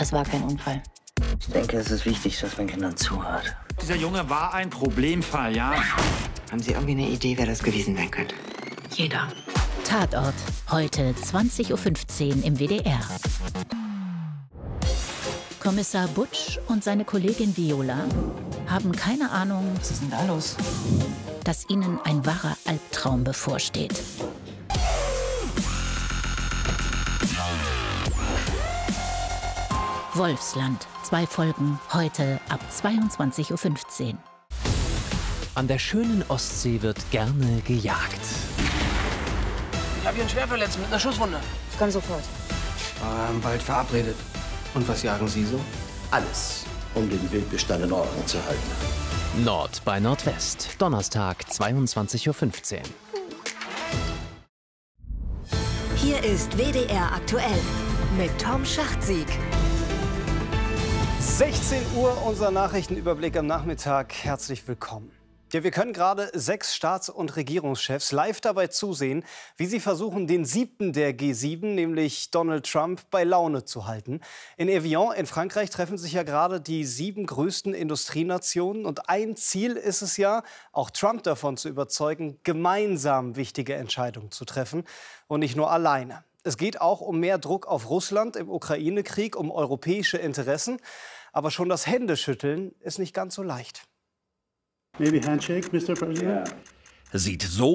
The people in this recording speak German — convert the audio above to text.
Es war kein Unfall. Ich denke, es ist wichtig, dass man Kindern zuhört. Dieser Junge war ein Problemfall, ja? Haben Sie irgendwie eine Idee, wer das gewesen sein könnte? Jeder. Tatort, heute 20:15 Uhr im WDR. Kommissar Butsch und seine Kollegin Viola haben keine Ahnung, Was ist denn da los? dass ihnen ein wahrer Albtraum bevorsteht. Wolfsland, 2 Folgen, heute ab 22:15 Uhr. An der schönen Ostsee wird gerne gejagt. Ich habe hier einen Schwerverletzten mit einer Schusswunde. Ich komme sofort. War im Wald verabredet. Und was jagen Sie so? Alles, um den Wildbestand in Ordnung zu halten. Nord bei Nordwest, Donnerstag, 22:15 Uhr. Hier ist WDR aktuell mit Tom Schachtsieg. 16 Uhr, unser Nachrichtenüberblick am Nachmittag. Herzlich willkommen. Ja, wir können gerade 6 Staats- und Regierungschefs live dabei zusehen, wie sie versuchen, den 7. der G7, nämlich Donald Trump, bei Laune zu halten. In Evian in Frankreich treffen sich ja gerade die 7 größten Industrienationen. Und ein Ziel ist es ja, auch Trump davon zu überzeugen, gemeinsam wichtige Entscheidungen zu treffen und nicht nur alleine. Es geht auch um mehr Druck auf Russland im Ukraine-Krieg, um europäische Interessen. Aber schon das Händeschütteln ist nicht ganz so leicht. Maybe handshake, Mr. President? Sieht so